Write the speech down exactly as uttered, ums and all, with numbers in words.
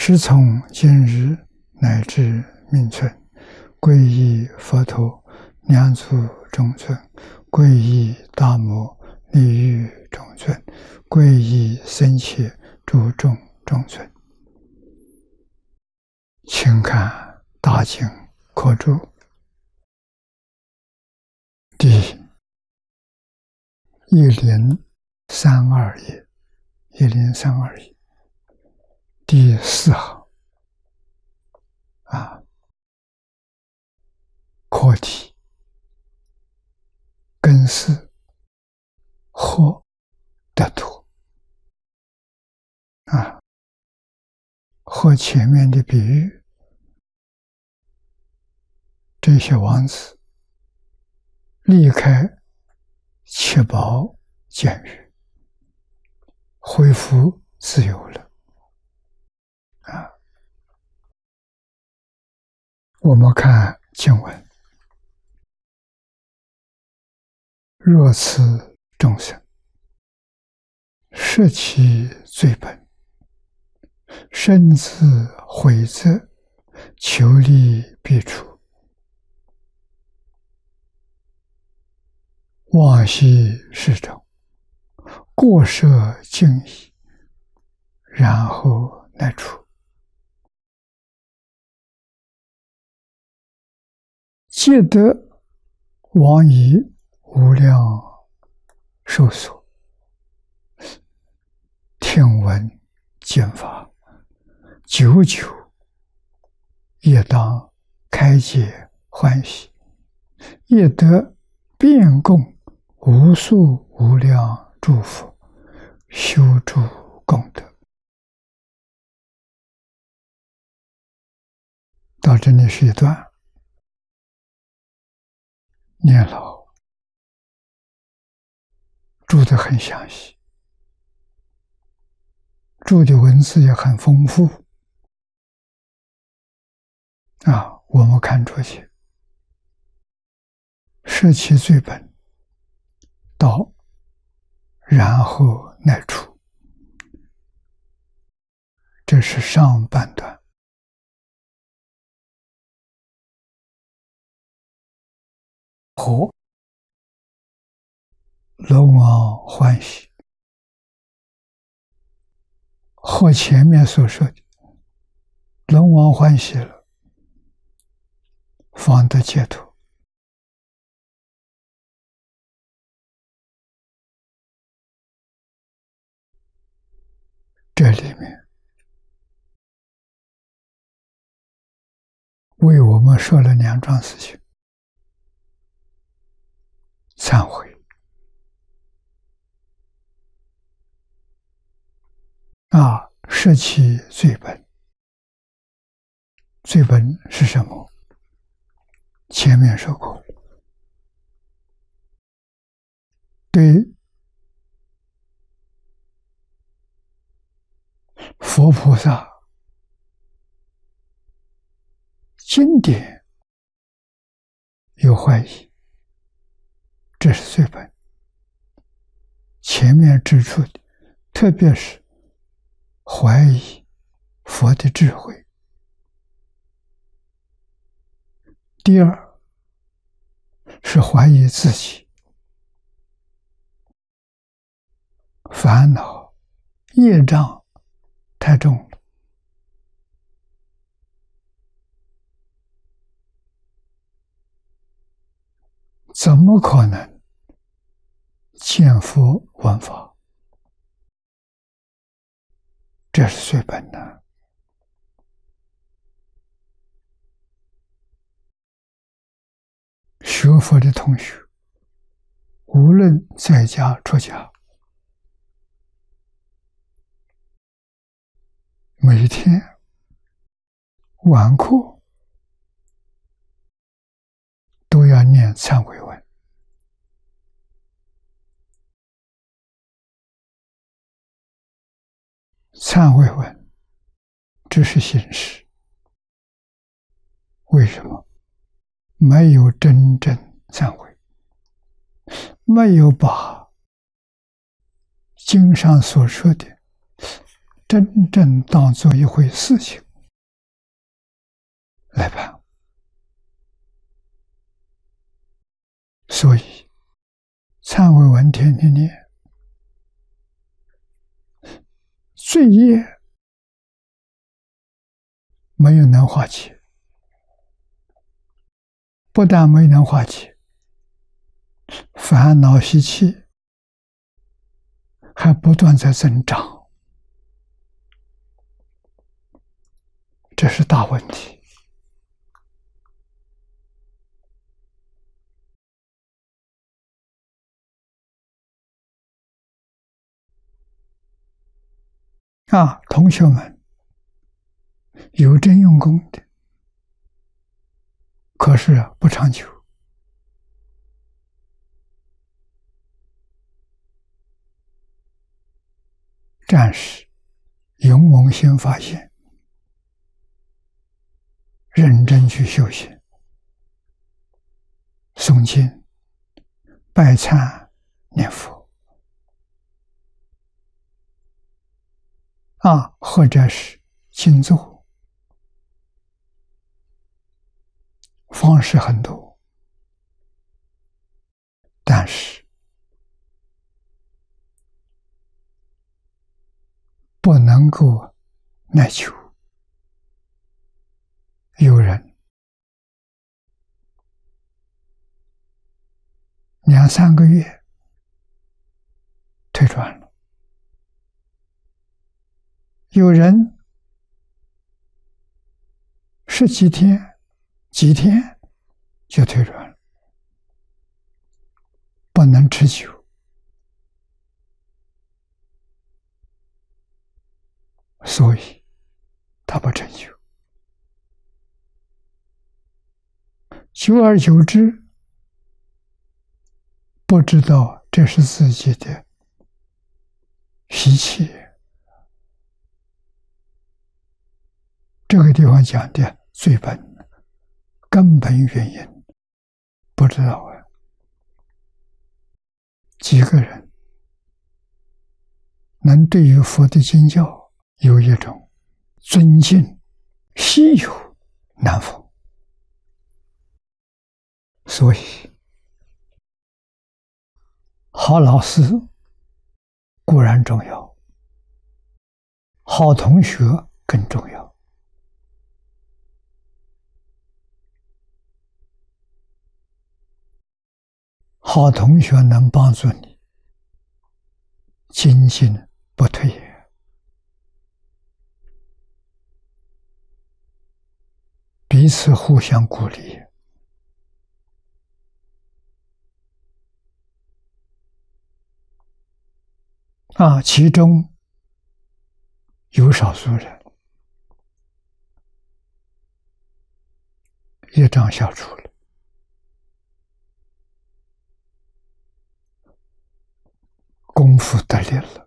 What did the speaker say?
是从今日乃至命存，皈依佛陀、两祖中尊，皈依大摩利欲中尊，皈依僧伽诸众中尊。请看大经课注第一零三二页，一零三二页第四行啊，课题根是或得度啊，和前面的比喻，这些王子离开七宝监狱，恢复自由了啊。我们看经文：若此众生摄其罪本，身自毁则，求利必除。往昔世中，过涉尽矣，然后乃除。既得往以无量寿所，听闻经法，久久也当开解欢喜，也得遍供无数无量诸佛，修诸功德。到这里是一段，念老注得很详细，注的文字也很丰富啊。我们看出去，摄其罪本，到然后乃除，这是上半段。和龙王欢喜，和前面所说的龙王欢喜了，方得解脱。这里面为我们说了两桩事情：忏悔啊，摄其罪本。罪本是什么？前面说过，对佛菩萨经典有怀疑，这是罪本。前面指出的，特别是怀疑佛的智慧。第二是怀疑自己，烦恼业障太重了，怎么可能见佛闻法？这是罪本呢。学佛的同学，无论在家出家，每天晚课都要念忏悔文。忏悔文只是形式，为什么？没有真正忏悔，没有把经上所说的真正当做一回事情来办。所以忏悔文天天念，罪业没有能化解，不但没能化解，烦恼习气还不断在增长，这是大问题。啊，同学们有真用功的，可是不长久。战士勇猛先发现，认真去修行，诵经、拜忏、念佛，啊，或者是静坐，方式很多，但是不能够耐久。有人两三个月退转了，有人十几天、几天就退转了，不能持久。所以他不成就。久而久之，不知道这是自己的习气。这个地方讲的最本根本原因不知道啊。几个人能对于佛的经教有一种尊敬，稀有难逢。所以好老师固然重要，好同学更重要。好同学能帮助你精进不退，彼此互相鼓励。啊，其中有少数人业障消除了，功夫得力了。